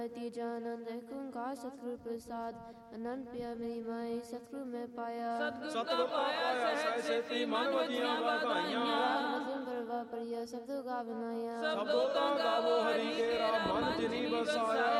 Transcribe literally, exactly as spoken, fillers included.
ਤੀਜਾ ਆਨੰਦ ਇੱਕ ਓੰਕਾਰ ਸਤਿਗੁਰ ਪ੍ਰਸਾਦ। ਅਨੰਦ ਪਿਆ ਮੇਰੀ ਮਾਈ ਸਤਿਗੁਰੂ ਮੈਂ ਪਾਇਆ। ਸਤਿਗੁਰ ਪਾਇਆ ਸਹਿ ਸੇਤੀ ਮਨ ਵਧੀਆਂ ਵਧਾਈਆਂ। ਮਤਿ ਪਰਵਾ ਪਰਿਆ ਸਬਦੋ ਗਾ ਬਨਾਇਆ। ਸਬਦੋ ਤਾਂ ਗਾਵੋ ਹਰੀ ਕੇਰਾ ਮਨ ਜਿਨੀ ਵਸਾਇਆ।